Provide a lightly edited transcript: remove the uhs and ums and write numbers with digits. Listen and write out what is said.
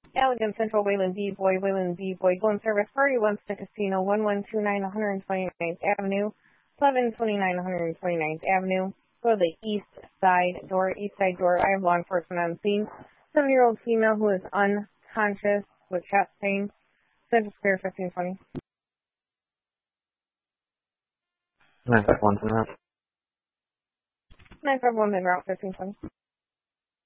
Allegan Central, Wayland B. Boy, Glen Service, Party One Stick Casino, 1129 129th Avenue, 1129 129th Avenue. Go to the east side door. I have law enforcement on scene. 7-year-old female who is unconscious with chest pain. Central Square, 1520. 951 en route. 951 en route, 1520.